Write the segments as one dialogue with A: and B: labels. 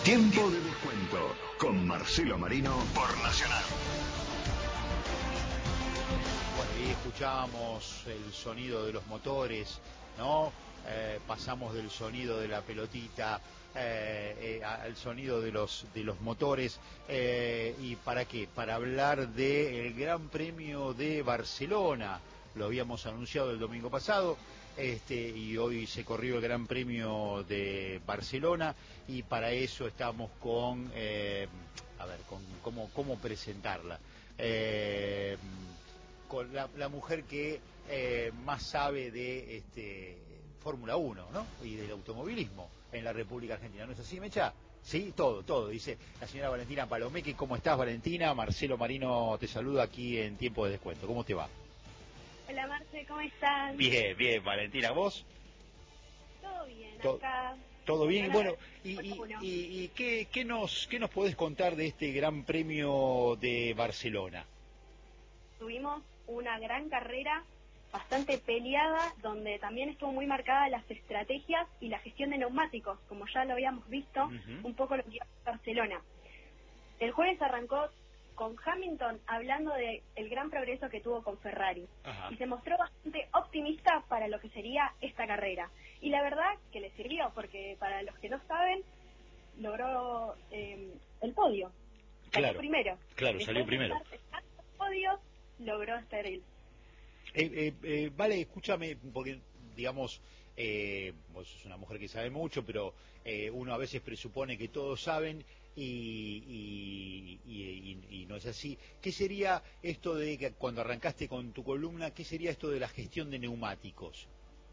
A: Tiempo de descuento con Marcelo Marino por Nacional.
B: Bueno, y escuchábamos el sonido de los motores, ¿no? Pasamos del sonido de la pelotita al sonido de los motores. ¿Y para qué? Para hablar del Gran Premio de Barcelona. Lo habíamos anunciado el domingo pasado. Y hoy se corrió el Gran Premio de Barcelona, y para eso estamos con cómo presentarla, con la mujer que más sabe de Fórmula 1, ¿no? Y del automovilismo en la República Argentina. ¿No es así, Mecha? Sí, todo, dice la señora Valentina Palomeque. ¿Cómo estás, Valentina? Marcelo Marino te saluda aquí en Tiempo de Descuento. ¿Cómo te va?
C: Hola, Marce, ¿cómo estás?
B: Bien, Valentina, ¿vos?
C: Todo bien, acá.
B: Todo bien. Bueno, y ¿qué nos podés contar de este Gran Premio de Barcelona?
C: Tuvimos una gran carrera, bastante peleada, donde también estuvo muy marcada las estrategias y la gestión de neumáticos, como ya lo habíamos visto, un poco lo que iba a Barcelona. El jueves arrancó con Hamilton hablando de el gran progreso que tuvo con Ferrari. Y se mostró bastante optimista para lo que sería esta carrera. Y la verdad que le sirvió, porque para los que no saben, logró el podio. Salió primero.
B: Claro, salió primero.
C: El podio logró estar él.
B: Vale, escúchame, porque digamos, vos sos una mujer que sabe mucho, pero uno a veces presupone que todos saben y no es así. ¿Qué sería esto de que cuando arrancaste con tu columna, qué sería esto de la gestión de neumáticos?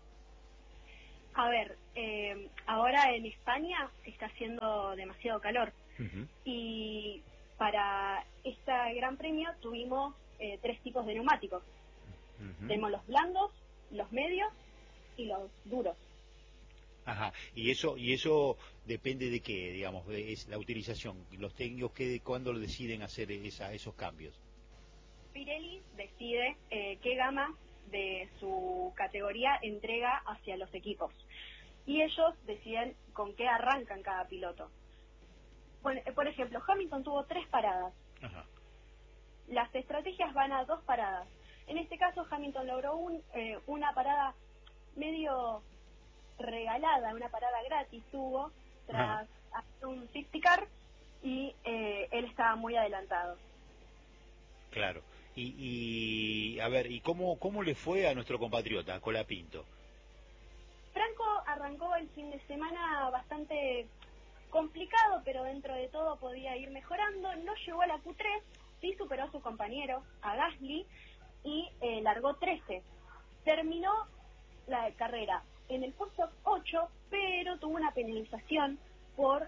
C: A ver, ahora en España está haciendo demasiado calor y para este Gran Premio tuvimos 3 tipos de neumáticos. Tenemos los blandos, los medios y los duros.
B: Ajá, y eso depende de qué, digamos, es la utilización. Los técnicos, ¿cuándo lo deciden hacer esos cambios?
C: Pirelli decide qué gama de su categoría entrega hacia los equipos, y ellos deciden con qué arrancan cada piloto. Bueno, por ejemplo, Hamilton tuvo 3 paradas.
B: Ajá.
C: Las estrategias van a 2 paradas. En este caso Hamilton logró una parada medio regalada, una parada gratis tuvo tras hacer un safety car, y él estaba muy adelantado.
B: Claro. Y a ver, ¿y cómo le fue a nuestro compatriota Colapinto?
C: Franco arrancó el fin de semana bastante complicado, pero dentro de todo podía ir mejorando. No llegó a la Q3, sí superó a su compañero, a Gasly, y largó 13. Terminó la carrera en el puesto 8, pero tuvo una penalización por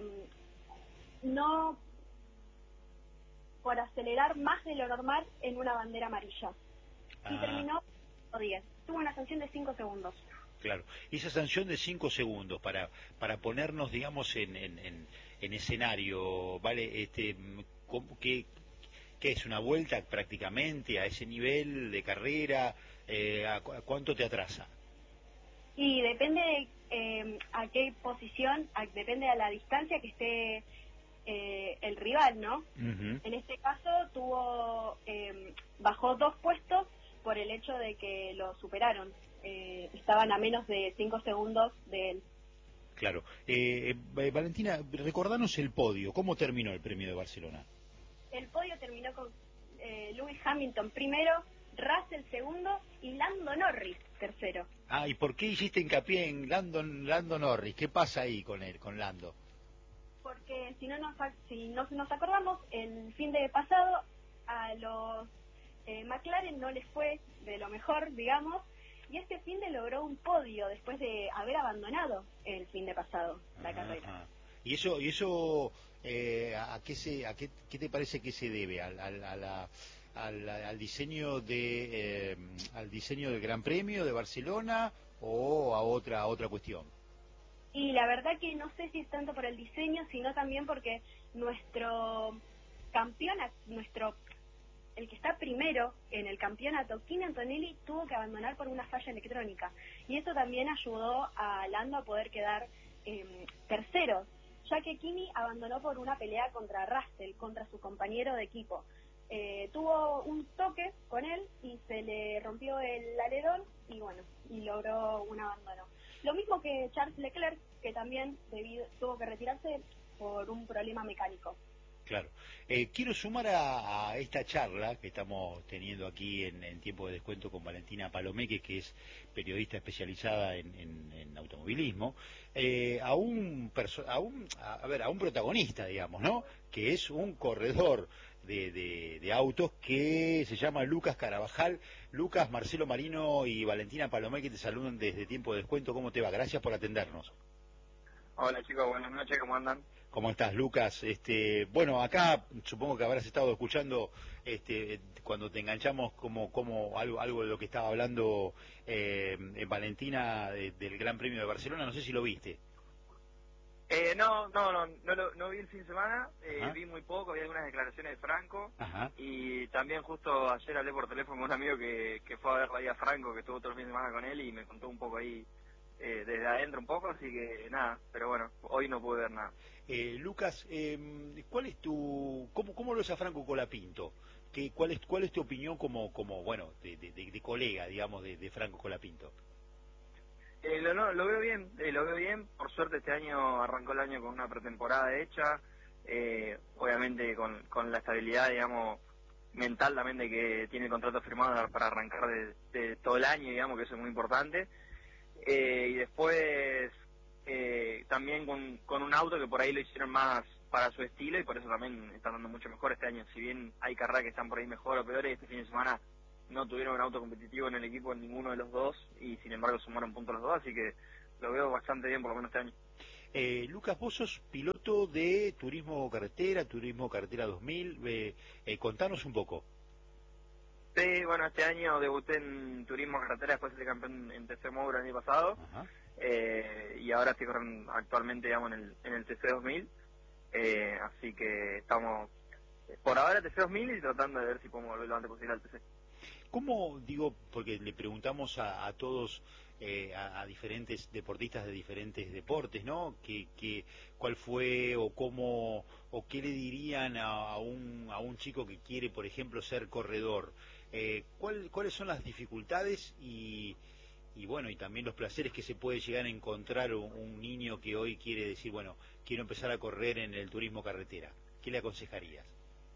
C: acelerar más de lo normal en una bandera amarilla. Y terminó 10. Tuvo una sanción de 5 segundos.
B: Claro, y esa sanción de 5 segundos para ponernos, digamos, en escenario, ¿vale? ¿Qué es una vuelta prácticamente a ese nivel de carrera? ¿A cuánto te atrasa?
C: Y depende a qué posición, depende a la distancia que esté el rival, ¿no? En este caso bajó 2 puestos por el hecho de que lo superaron. Estaban a menos de 5 segundos de él.
B: Claro. Valentina, recordanos el podio. ¿Cómo terminó el Premio de Barcelona?
C: El podio terminó con Lewis Hamilton primero, Russell segundo y Lando Norris tercero.
B: ¿Y por qué hiciste hincapié en Lando Norris? ¿Qué pasa ahí con él, con Lando?
C: Porque si no nos acordamos, el fin de pasado a los McLaren no les fue de lo mejor, digamos, y este fin de logró un podio después de haber abandonado el fin de pasado la carrera.
B: ¿Y eso a qué te parece que se debe? ¿Al diseño al diseño del Gran Premio de Barcelona o a otra cuestión?
C: Y la verdad que no sé si es tanto por el diseño, sino también porque nuestro campeón, el que está primero en el campeonato, Kimi Antonelli, tuvo que abandonar por una falla electrónica, y eso también ayudó a Lando a poder quedar tercero. ya que Kimi abandonó por una pelea contra Russell, contra su compañero de equipo. Tuvo un toque con él y se le rompió el alerón y bueno, y logró un abandono. Lo mismo que Charles Leclerc, que también tuvo que retirarse por un problema mecánico.
B: Claro. Quiero sumar a esta charla que estamos teniendo aquí en Tiempo de Descuento con Valentina Palomeque, que es periodista especializada en automovilismo, a un protagonista, digamos, ¿no? Que es un corredor de autos que se llama Lucas Carabajal. Lucas, Marcelo Marino y Valentina Palomeque te saludan desde Tiempo de Descuento. ¿Cómo te va? Gracias por atendernos.
D: Hola chicos, buenas noches, ¿cómo andan?
B: ¿Cómo estás, Lucas? Bueno, acá supongo que habrás estado escuchando cuando te enganchamos como algo de lo que estaba hablando Valentina del Gran Premio de Barcelona. No sé si lo viste.
D: No vi el fin de semana, vi muy poco, vi algunas declaraciones de Franco.
B: Ajá.
D: Y también justo ayer hablé por teléfono con un amigo que fue a ver ahí a Franco, que estuvo todo el fin de semana con él y me contó un poco ahí desde adentro un poco, así que nada, pero bueno, hoy no pude ver nada.
B: Lucas, ¿cuál es cómo lo ves a Franco Colapinto? ¿Cuál es tu opinión como bueno, de colega, digamos, de Franco Colapinto?
D: Lo veo bien, por suerte este año arrancó el año con una pretemporada hecha, obviamente con la estabilidad, digamos, mental también de que tiene el contrato firmado para arrancar de todo el año, digamos, que eso es muy importante, y después también con un auto que por ahí lo hicieron más para su estilo y por eso también están dando mucho mejor este año. Si bien hay carreras que están por ahí mejor o peores, este fin de semana no tuvieron un auto competitivo en el equipo en ninguno de los dos y sin embargo sumaron puntos los dos, así que lo veo bastante bien por lo menos este año.
B: Lucas, vos sos piloto de Turismo Carretera 2000, contanos un poco.
D: Sí, bueno, este año debuté en Turismo Carretera después de ser campeón en TC Moura el año pasado.
B: Ajá.
D: Y ahora estoy corriendo actualmente, digamos, en el TC 2000, así que estamos por ahora TC 2000 y tratando de ver si podemos volver lo antes posible al TC.
B: ¿Cómo, digo, porque le preguntamos a todos, a diferentes deportistas de diferentes deportes, ¿no? ¿Cuál fue o cómo, o qué le dirían a un chico que quiere, por ejemplo, ser corredor? ¿Cuáles son las dificultades y bueno, y también los placeres que se puede llegar a encontrar un niño que hoy quiere decir, bueno, quiero empezar a correr en el turismo carretera? ¿Qué le aconsejarías?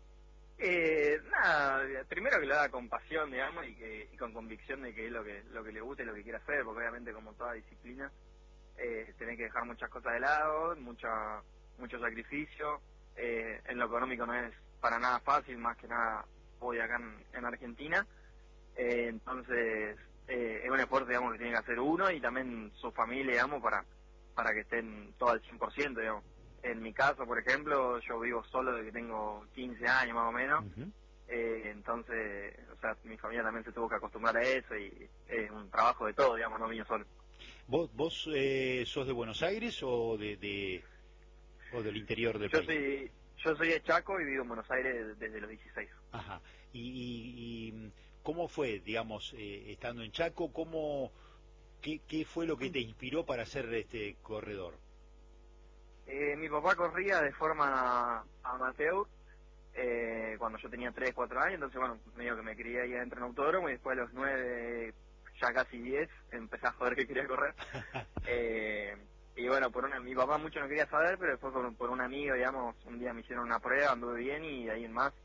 D: Nada, primero que lo haga con pasión, digamos, y con convicción de que es lo que le gusta y lo que quiere hacer, porque obviamente como toda disciplina, tenés que dejar muchas cosas de lado, mucho sacrificio, en lo económico no es para nada fácil, más que nada hoy acá en Argentina, entonces es un esfuerzo, digamos, que tiene que hacer uno y también su familia, digamos, para que estén todo al 100%, digamos. En mi caso, por ejemplo, yo vivo solo desde que tengo 15 años más o menos, entonces, o sea, mi familia también se tuvo que acostumbrar a eso y es un trabajo de todo, digamos, no mío solo.
B: ¿Vos sos de Buenos Aires o o del interior del país?
D: Yo soy de Chaco y vivo en Buenos Aires desde los 16.
B: Ajá. ¿Y cómo fue, digamos, estando en Chaco, qué fue lo que te inspiró para ser corredor?
D: Mi papá corría de forma amateur cuando yo tenía 3, 4 años, entonces bueno, medio que me crié ahí adentro en autódromo y después a los 9, ya casi 10, empecé a joder que quería correr. Y bueno, mi papá mucho no quería saber, pero después por un amigo, digamos, un día me hicieron una prueba, anduve bien y de ahí en más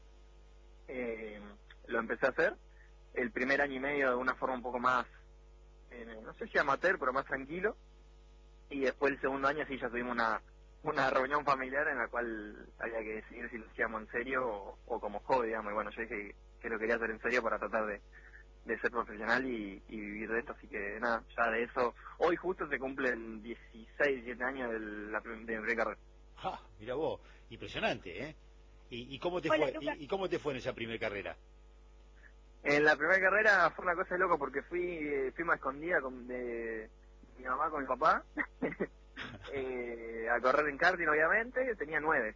D: lo empecé a hacer. El primer año y medio de una forma un poco más, no sé si amateur, pero más tranquilo. Y después el segundo año sí ya tuvimos una reunión familiar en la cual había que decidir si lo hacíamos en serio o como hobby, digamos. Y bueno, yo dije que lo quería hacer en serio para tratar de ser profesional y vivir de esto, así que nada, ya de eso. Hoy justo se cumplen 16, 17 años de mi primer carrera.
B: Ah, mira vos, impresionante, ¿eh? ¿Y cómo te
C: Hola,
B: fue?
C: Lucas.
B: ¿Y cómo te fue en esa primera carrera?
D: En la primera carrera fue una cosa de loco porque fui más escondida de mi mamá con mi papá a correr en karting, obviamente. Tenía 9.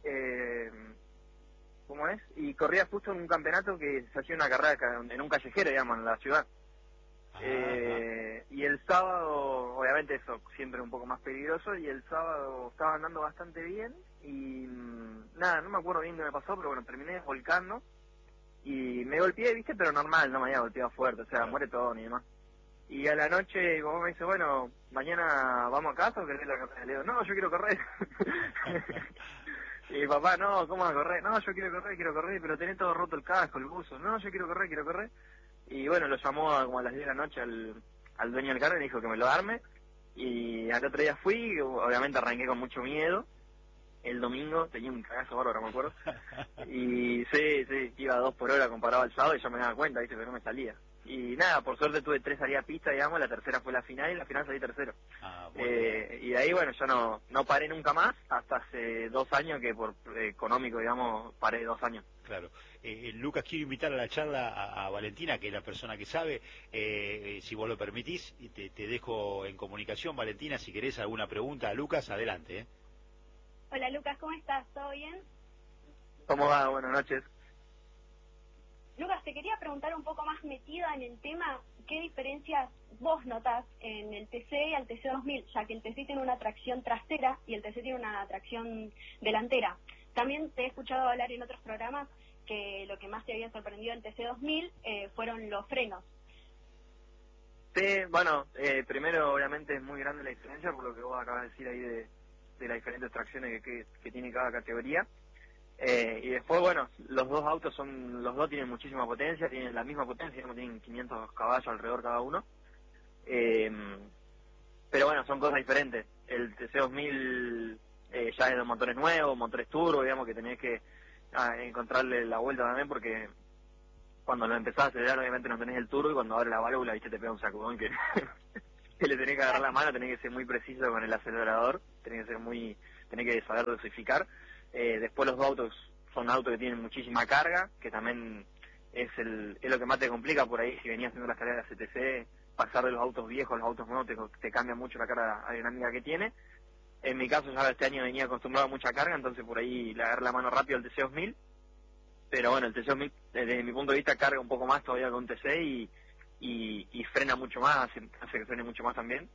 D: ¿Cómo es? Y corría justo en un campeonato que se hacía una carrera en un callejero, digamos, en la ciudad. Y el sábado, obviamente eso siempre un poco más peligroso, y el sábado estaba andando bastante bien y nada, no me acuerdo bien qué me pasó, pero bueno, terminé volcando y me golpeé, viste, pero normal, no me había golpeado fuerte, o sea, muere todo ni demás. Y a la noche mi mamá me dice, bueno, mañana vamos a casa o querés la carrera. Le digo, no, yo quiero correr. Y mi papá, no, ¿cómo vas a correr? No, yo quiero correr, pero tenés todo roto el casco, el buzo. No, yo quiero correr, quiero correr. Y bueno, lo llamó como a las 10 de la noche al dueño del carro y le dijo que me lo arme. Y al otro día fui, obviamente arranqué con mucho miedo. El domingo tenía un cagazo bárbaro, me acuerdo. Y sí, iba a 2 por hora comparado al sábado y yo me daba cuenta, viste, pero no me salía. Y nada, por suerte tuve 3 salidas a pista, digamos, la tercera fue la final y la final salí tercero. Y de ahí, bueno, yo no paré nunca más, hasta hace 2 años que por económico, digamos, paré 2 años.
B: Claro. Lucas, quiero invitar a la charla a Valentina, que es la persona que sabe, si vos lo permitís, y te dejo en comunicación, Valentina, si querés alguna pregunta a Lucas, adelante.
C: Hola Lucas, ¿cómo estás? ¿Todo bien?
D: ¿Cómo va? Buenas noches.
C: Lucas, te quería preguntar un poco más metida en el tema, ¿qué diferencias vos notás en el TC y al TC2000? Ya que el TC tiene una tracción trasera y el TC tiene una tracción delantera. También te he escuchado hablar en otros programas que lo que más te había sorprendido del TC2000 fueron los frenos.
D: Sí, bueno, primero obviamente es muy grande la diferencia por lo que vos acabas de decir ahí de las diferentes tracciones que tiene cada categoría. Y después, bueno, los dos tienen muchísima potencia, tienen la misma potencia, digamos, tienen 500 caballos alrededor cada uno. Pero bueno, son cosas diferentes. El TC2000 ya es de motores nuevos, motores turbo, digamos, que tenés que encontrarle la vuelta también, porque cuando lo empezás a acelerar obviamente no tenés el turbo, y cuando abre la válvula, viste, te pega un sacudón que, que le tenés que agarrar la mano, tenés que ser muy preciso con el acelerador, tenés que saber dosificar. Después los dos autos son autos que tienen muchísima carga, que también es lo que más te complica por ahí. Si venías haciendo las carreras CTC, pasar de los autos viejos a los autos nuevos te cambia mucho la carga aerodinámica que tiene. En mi caso ya este año venía acostumbrado a mucha carga, entonces por ahí le agarré la mano rápido al TC2000, pero bueno, el TC2000 desde mi punto de vista carga un poco más todavía que un TC y frena mucho más, hace que frene mucho más también.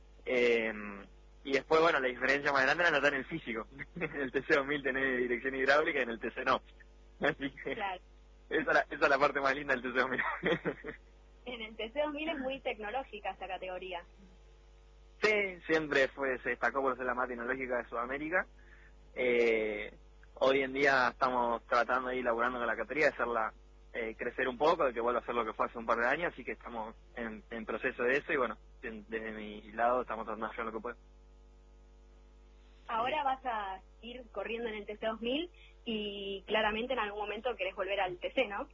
D: Y después, bueno, la diferencia más grande la nota en el físico. En el TC2000 tenés dirección hidráulica y en el TC no. Así que
C: claro.
D: esa es la parte más linda del TC2000.
C: En el TC2000 es muy tecnológica esta categoría.
D: Sí, siempre se destacó por ser la más tecnológica de Sudamérica. Hoy en día estamos tratando de ir laburando con la categoría, de hacerla crecer un poco, de que vuelva a ser lo que fue hace un par de años, así que estamos en proceso de eso y bueno, desde mi lado estamos tratando de hacer lo que puedo.
C: Ahora vas a ir corriendo en el TC2000 y claramente en algún momento querés volver al TC, ¿no?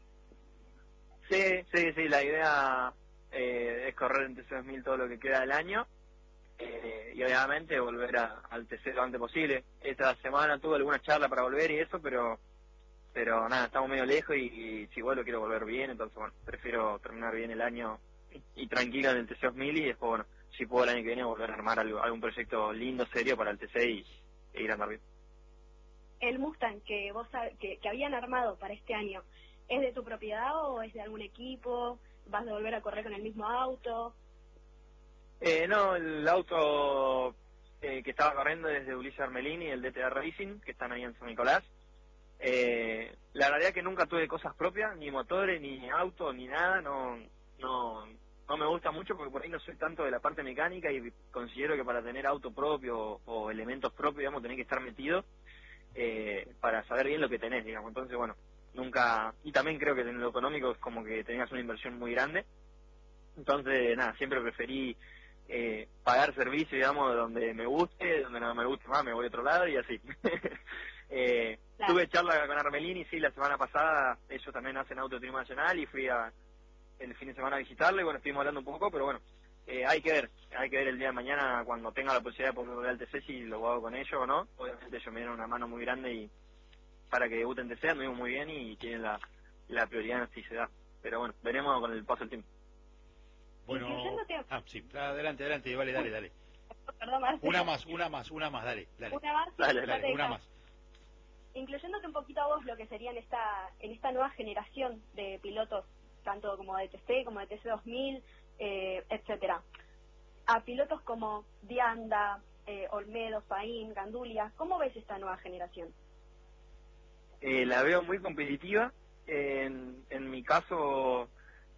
D: Sí, la idea es correr en TC2000 todo lo que queda del año y obviamente volver al TC lo antes posible. Esta semana tuve alguna charla para volver y eso, pero nada, estamos medio lejos y si vuelvo quiero volver bien, entonces bueno, prefiero terminar bien el año y tranquilo en el TC2000 y después bueno, si puedo el año que viene volver a armar algún proyecto lindo, serio para el TC e ir a andar bien.
C: El Mustang que habían armado para este año, ¿es de tu propiedad o es de algún equipo? ¿Vas a volver a correr con el mismo auto?
D: No, el auto que estaba corriendo es de Ulises Armelini, el DTA Racing, que están ahí en San Nicolás. La realidad que nunca tuve cosas propias, ni motores, ni auto, ni nada, no me gusta mucho porque por ahí no soy tanto de la parte mecánica y considero que para tener auto propio o elementos propios, digamos, tenés que estar metido para saber bien lo que tenés, digamos. Entonces, bueno, nunca, y también creo que en lo económico es como que tenías una inversión muy grande. Entonces, nada, siempre preferí pagar servicio, digamos, donde me guste, donde no me guste más me voy a otro lado y así.
C: Claro.
D: Tuve charla con Armelini, sí, la semana pasada, ellos también hacen autoturismo nacional y fui el fin de semana a visitarlo y bueno, estuvimos hablando un poco, pero bueno, hay que ver el día de mañana cuando tenga la posibilidad de volver al TC si lo hago con ellos o no. Obviamente ellos me dieron una mano muy grande y para que debuten TC, anduvimos muy bien y tienen la prioridad si se da. Pero bueno, veremos con el paso del tiempo.
B: Bueno, sí, adelante, vale, dale.
C: Perdón, Marcelo.
B: Una más, dale.
C: Una más,
D: Dale,
B: una más.
C: Incluyéndote un poquito a vos lo que sería en esta nueva generación de pilotos, tanto como de TC como de TC2000, etcétera. A pilotos como Dianda, Olmedo, Faín, Gandulia, ¿cómo ves esta nueva generación?
D: La veo muy competitiva. En mi caso,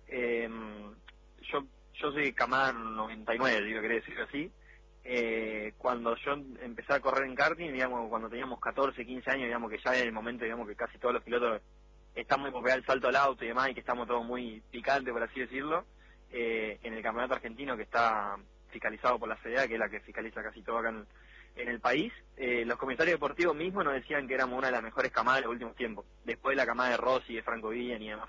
D: yo soy Camar 99, digo, quería decir así. Cuando yo empecé a correr en karting, digamos, cuando teníamos 14, 15 años, digamos que ya en el momento, digamos que casi todos los pilotos están muy por pegar el salto al auto y demás, y que estamos todos muy picantes, por así decirlo, en el campeonato argentino que está fiscalizado por la CDA, que es la que fiscaliza casi todo acá en el país, los comisarios deportivos mismos nos decían que éramos una de las mejores camadas de los últimos tiempos, después de la camada de Rossi, de Franco Villan y demás.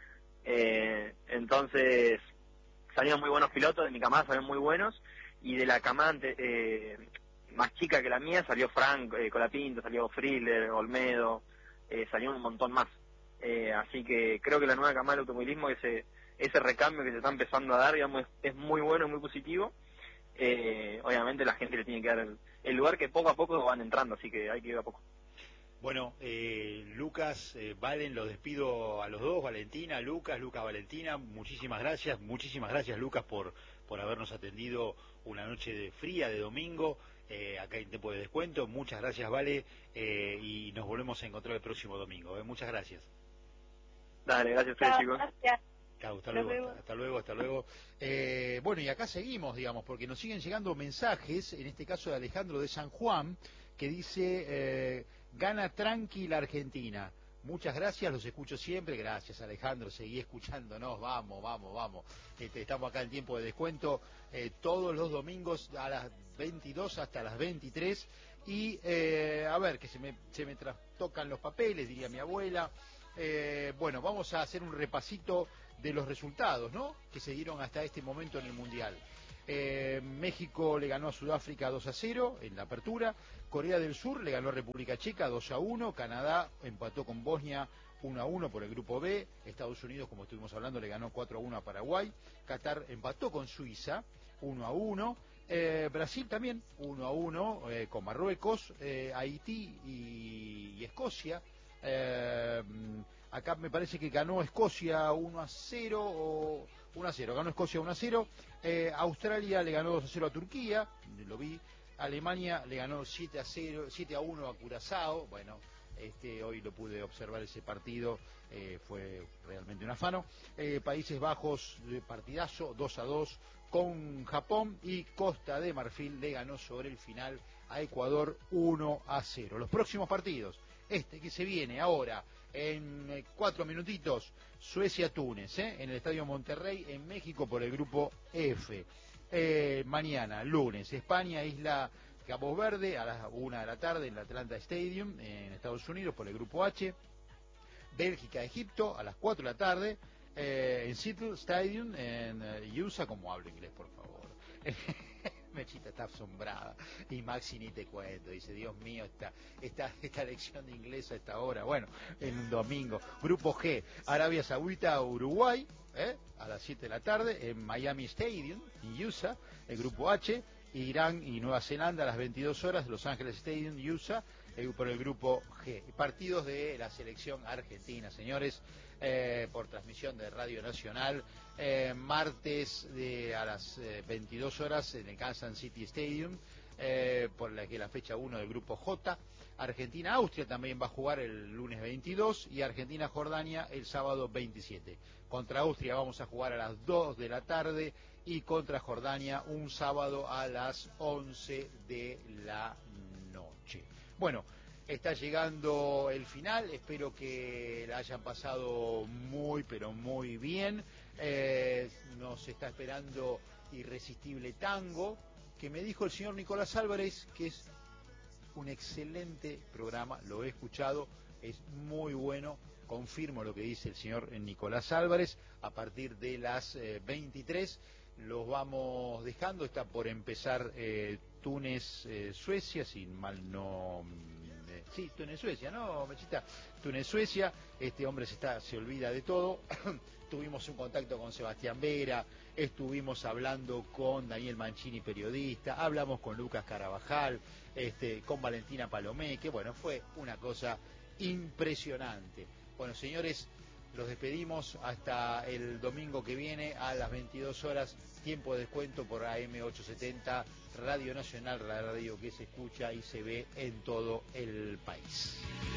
D: Entonces, salieron muy buenos pilotos, de mi camada salieron muy buenos, y de la camada más chica que la mía salió Frank Colapinto, salió Friller, Olmedo, salió un montón más. Así que creo que la nueva camada del automovilismo, ese recambio que se está empezando a dar, digamos, es muy bueno, muy positivo. Obviamente la gente le tiene que dar el lugar que poco a poco van entrando, así que hay que ir a poco.
B: Bueno, Lucas, Valen, los despido a los dos, Valentina, Lucas, Valentina, muchísimas gracias Lucas por habernos atendido una noche fría de domingo, acá en tiempo de descuento, muchas gracias Vale, y nos volvemos a encontrar el próximo domingo, muchas gracias.
D: Dale, gracias a ustedes, chicos.
C: Gracias.
B: Hasta luego. Bueno, y acá seguimos, digamos, porque nos siguen llegando mensajes, en este caso de Alejandro de San Juan, que dice, gana tranquila Argentina. Muchas gracias, los escucho siempre. Gracias, Alejandro, seguí escuchándonos, vamos. Estamos acá en tiempo de descuento todos los domingos a las 22 hasta las 23. Y, a ver, que se me trastocan los papeles, diría mi abuela. Bueno, vamos a hacer un repasito de los resultados, ¿no?, que se dieron hasta este momento en el Mundial. México le ganó a Sudáfrica 2-0 en la apertura. Corea del Sur le ganó a República Checa 2-1. Canadá empató con Bosnia 1-1 por el grupo B. Estados Unidos, como estuvimos hablando, le ganó 4-1 a Paraguay. Qatar empató con Suiza 1-1. Brasil también 1-1 con Marruecos. Haití y Escocia. Acá me parece que ganó Escocia 1-0 o 1-0, ganó Escocia 1-0. Australia le ganó 2-0 a Turquía, lo vi. Alemania le ganó 7-1 a Curazao. Bueno, hoy lo pude observar ese partido, fue realmente un afano. Países Bajos, partidazo 2-2 con Japón, y Costa de Marfil le ganó sobre el final a Ecuador 1-0. Los próximos partidos, que se viene ahora en 4 minutitos, Suecia-Túnez, en el Estadio Monterrey en México por el grupo F. Mañana, lunes, España-Isla Cabo Verde a las 1 de la tarde en el Atlanta Stadium en Estados Unidos por el grupo H. Bélgica-Egipto a las 4 de la tarde en Seattle Stadium en USA. Como hablo inglés, por favor. Mechita está asombrada, y Maxi ni te cuento, dice, Dios mío, esta lección de inglés a esta hora. Bueno, en un domingo. Grupo G, Arabia Saudita, Uruguay, a las 7 de la tarde en Miami Stadium, en USA. El grupo H, Irán y Nueva Zelanda a las 22 horas, Los Ángeles Stadium, USA, por el grupo G. Partidos de la selección argentina, señores, por transmisión de Radio Nacional, martes a las 22 horas en el Kansas City Stadium, por la fecha 1 del grupo J. Argentina-Austria también va a jugar el lunes 22, y Argentina-Jordania el sábado 27. Contra Austria vamos a jugar a las 2 de la tarde, y contra Jordania un sábado a las 11 de la noche. Bueno, está llegando el final, espero que la hayan pasado muy, pero muy bien. Nos está esperando Irresistible Tango, que me dijo el señor Nicolás Álvarez que es un excelente programa, lo he escuchado, es muy bueno, confirmo lo que dice el señor Nicolás Álvarez. A partir de las 23 los vamos dejando, está por empezar Túnez, Suecia, sin mal no... sí, Túnez, Suecia, ¿no, Mechita? Túnez, Suecia, este hombre se olvida de todo. Tuvimos un contacto con Sebastián Vera, estuvimos hablando con Daniel Mancini, periodista, hablamos con Lucas Carabajal, con Valentina Palomé, que bueno, fue una cosa impresionante. Bueno, señores, los despedimos hasta el domingo que viene a las 22 horas, tiempo de descuento por AM870, Radio Nacional, la radio que se escucha y se ve en todo el país.